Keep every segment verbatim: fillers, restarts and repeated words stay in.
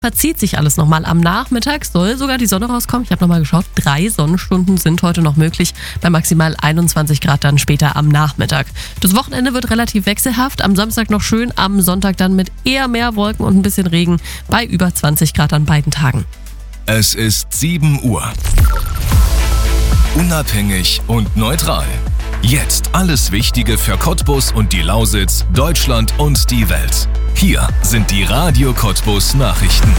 verzieht sich alles nochmal. Am Nachmittag soll sogar die Sonne rauskommen. Ich habe nochmal geschaut, drei Sonnenstunden sind heute noch möglich, bei maximal einundzwanzig Grad dann später am Nachmittag. Das Wochenende wird relativ wechselhaft, am Samstag noch schön, am Sonntag dann mit eher mehr Wolken und ein bisschen Regen bei über zwanzig Grad an beiden Tagen. Es ist sieben Uhr. Unabhängig und neutral. Jetzt alles Wichtige für Cottbus und die Lausitz, Deutschland und die Welt. Hier sind die Radio Cottbus Nachrichten.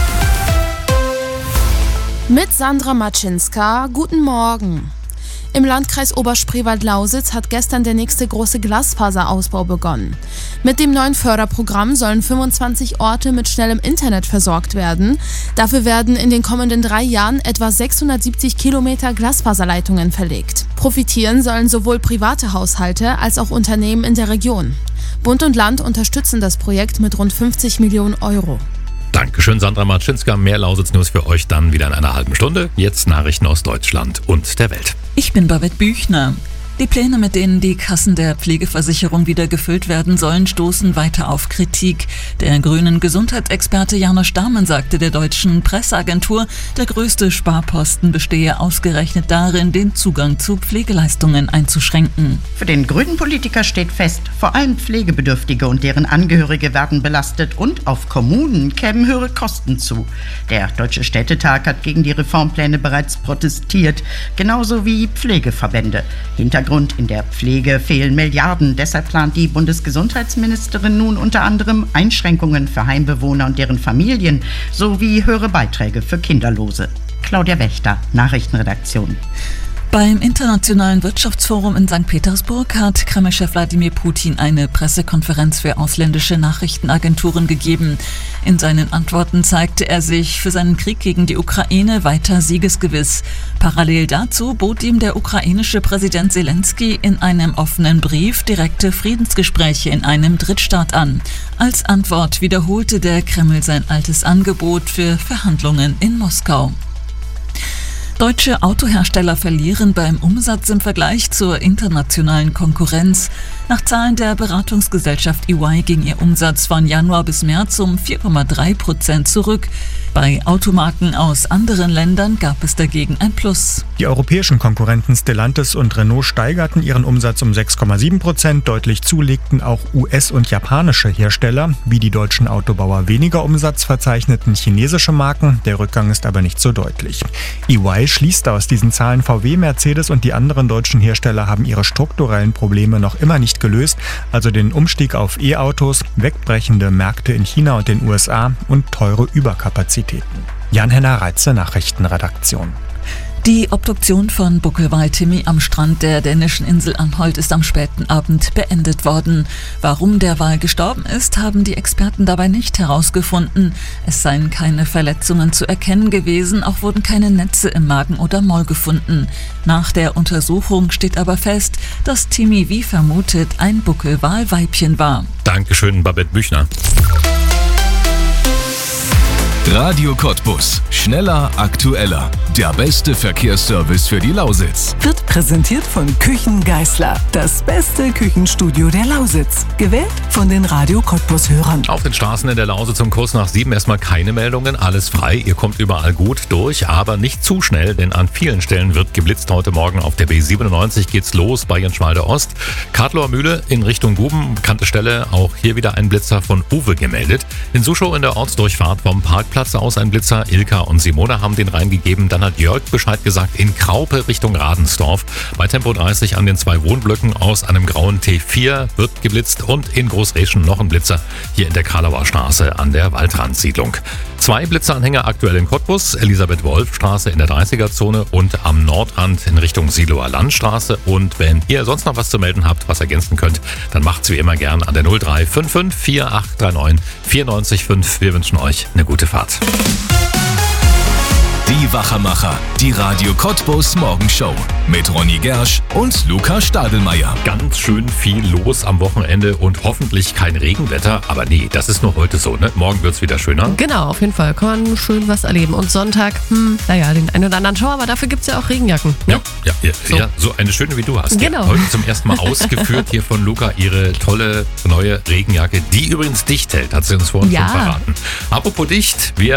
Mit Sandra Matschinska, guten Morgen. Im Landkreis Oberspreewald-Lausitz hat gestern der nächste große Glasfaserausbau begonnen. Mit dem neuen Förderprogramm sollen fünfundzwanzig Orte mit schnellem Internet versorgt werden. Dafür werden in den kommenden drei Jahren etwa sechshundertsiebzig Kilometer Glasfaserleitungen verlegt. Profitieren sollen sowohl private Haushalte als auch Unternehmen in der Region. Bund und Land unterstützen das Projekt mit rund fünfzig Millionen Euro. Dankeschön, Sandra Matschinska. Mehr Lausitz-News für euch dann wieder in einer halben Stunde. Jetzt Nachrichten aus Deutschland und der Welt. Ich bin Babette Büchner. Die Pläne, mit denen die Kassen der Pflegeversicherung wieder gefüllt werden sollen, stoßen weiter auf Kritik. Der grünen Gesundheitsexperte Janosch Dahmen sagte der deutschen Presseagentur, der größte Sparposten bestehe ausgerechnet darin, den Zugang zu Pflegeleistungen einzuschränken. Für den grünen Politiker steht fest, vor allem Pflegebedürftige und deren Angehörige werden belastet und auf Kommunen kämen höhere Kosten zu. Der Deutsche Städtetag hat gegen die Reformpläne bereits protestiert, genauso wie Pflegeverbände. Hintergrund in der Pflege fehlen Milliarden. Deshalb plant die Bundesgesundheitsministerin nun unter anderem Einschränkungen für Heimbewohner und deren Familien sowie höhere Beiträge für Kinderlose. Claudia Wächter, Nachrichtenredaktion. Beim Internationalen Wirtschaftsforum in Sankt Petersburg hat Kreml-Chef Wladimir Putin eine Pressekonferenz für ausländische Nachrichtenagenturen gegeben. In seinen Antworten zeigte er sich für seinen Krieg gegen die Ukraine weiter siegesgewiss. Parallel dazu bot ihm der ukrainische Präsident Zelensky in einem offenen Brief direkte Friedensgespräche in einem Drittstaat an. Als Antwort wiederholte der Kreml sein altes Angebot für Verhandlungen in Moskau. Deutsche Autohersteller verlieren beim Umsatz im Vergleich zur internationalen Konkurrenz. Nach Zahlen der Beratungsgesellschaft E Y ging ihr Umsatz von Januar bis März um vier Komma drei Prozent zurück. Bei Automarken aus anderen Ländern gab es dagegen ein Plus. Die europäischen Konkurrenten Stellantis und Renault steigerten ihren Umsatz um sechs Komma sieben Prozent. Deutlich zulegten auch U S- und japanische Hersteller. Wie die deutschen Autobauer weniger Umsatz verzeichneten chinesische Marken. Der Rückgang ist aber nicht so deutlich. E Y schließt aus diesen Zahlen, V W, Mercedes und die anderen deutschen Hersteller haben ihre strukturellen Probleme noch immer nicht gelöst, also den Umstieg auf E-Autos, wegbrechende Märkte in China und den U S A und teure Überkapazitäten. Jan-Henner Reitze, Nachrichtenredaktion. Die Obduktion von Buckelwal Timmy am Strand der dänischen Insel Anholt ist am späten Abend beendet worden. Warum der Wal gestorben ist, haben die Experten dabei nicht herausgefunden. Es seien keine Verletzungen zu erkennen gewesen, auch wurden keine Netze im Magen oder Maul gefunden. Nach der Untersuchung steht aber fest, dass Timmy wie vermutet ein Buckelwal-Weibchen war. Dankeschön, Babette Büchner. Radio Cottbus. Schneller, aktueller. Der beste Verkehrsservice für die Lausitz. Wird präsentiert von Küchen Geisler. Das beste Küchenstudio der Lausitz. Gewählt von den Radio Cottbus-Hörern. Auf den Straßen in der Lausitz um kurz nach sieben erstmal keine Meldungen. Alles frei. Ihr kommt überall gut durch, aber nicht zu schnell, denn an vielen Stellen wird geblitzt. Heute Morgen auf der B siebenundneunzig geht's los bei Jenschwalde Ost. Kartloer Mühle in Richtung Guben. Bekannte Stelle. Auch hier wieder ein Blitzer von Uwe gemeldet. In Suschow in der Ortsdurchfahrt vom Parkplatz aus ein Blitzer. Ilka und Simone haben den reingegeben. Dann hat Jörg Bescheid gesagt, in Kraupe Richtung Radensdorf. Bei Tempo dreißig an den zwei Wohnblöcken aus einem grauen T vier wird geblitzt und in Großreschen noch ein Blitzer hier in der Kralauer Straße an der Waldrandsiedlung. Zwei Blitzeranhänger aktuell in Cottbus, Elisabeth-Wolf-Straße in der dreißiger-Zone und am Nordrand in Richtung Siloer Landstraße. Und wenn ihr sonst noch was zu melden habt, was ergänzen könnt, dann macht's wie immer gern an der null drei fünf fünf vier acht drei neun vier neun fünf. Wir wünschen euch eine gute Fahrt. Die Wachermacher, die Radio Cottbus Morgenshow mit Ronny Gersch und Luca Stadelmeier. Ganz schön viel los am Wochenende und hoffentlich kein Regenwetter. Aber nee, das ist nur heute so, ne? Morgen wird's wieder schöner. Genau, auf jeden Fall. Kann man schön was erleben. Und Sonntag, hm, naja, den einen oder anderen Schauer, aber dafür gibt's ja auch Regenjacken. Ne? Ja, ja, ja, So. ja, so eine schöne wie du hast. Genau. Ja, heute zum ersten Mal ausgeführt hier von Luca ihre tolle neue Regenjacke, die übrigens dicht hält, hat sie uns vorhin Ja. schon verraten. Apropos dicht, wir